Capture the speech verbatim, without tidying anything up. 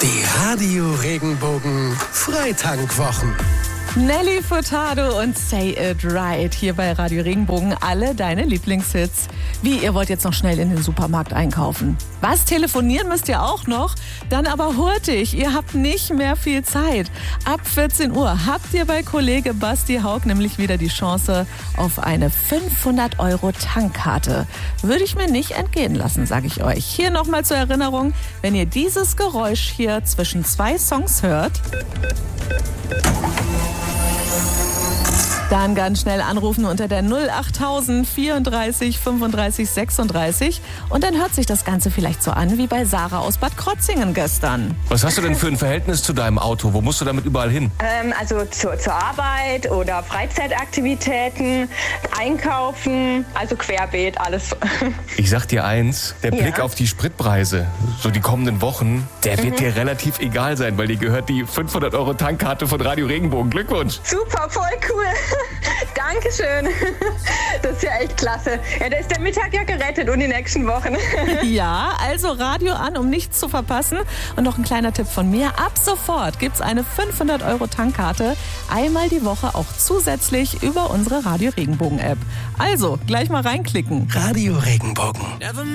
Die Radio Regenbogen Freitankwochen. Nelly Furtado und Say It Right hier bei Radio Regenbogen. Alle deine Lieblingshits. Wie, ihr wollt jetzt noch schnell in den Supermarkt einkaufen? Was, telefonieren müsst ihr auch noch? Dann aber hurtig, ihr habt nicht mehr viel Zeit. Ab vierzehn Uhr habt ihr bei Kollege Basti Haug nämlich wieder die Chance auf eine fünfhundert Euro Tankkarte. Würde ich mir nicht entgehen lassen, sage ich euch. Hier nochmal zur Erinnerung, wenn ihr dieses Geräusch hier zwischen zwei Songs hört, dann ganz schnell anrufen unter der null achttausend vierunddreißig fünfunddreißig sechsunddreißig und dann hört sich das Ganze vielleicht so an wie bei Sarah aus Bad Krotzingen gestern. Was hast du denn für ein Verhältnis zu deinem Auto? Wo musst du damit überall hin? Ähm, also zur, zur Arbeit oder Freizeitaktivitäten, einkaufen, also querbeet, alles. Ich sag dir eins, der Blick Ja. auf die Spritpreise, so die kommenden Wochen, der wird dir relativ egal sein, weil dir gehört die fünfhundert Euro Tankkarte von Radio Regenbogen. Glückwunsch! Super, voll cool. Dankeschön. Das ist ja echt klasse. Ja, da ist der Mittag ja gerettet und die nächsten Wochen. Ja, also Radio an, um nichts zu verpassen. Und noch ein kleiner Tipp von mir. Ab sofort gibt's eine fünfhundert Euro Tankkarte. Einmal die Woche auch zusätzlich über unsere Radio Regenbogen App. Also, gleich mal reinklicken. Radio Regenbogen.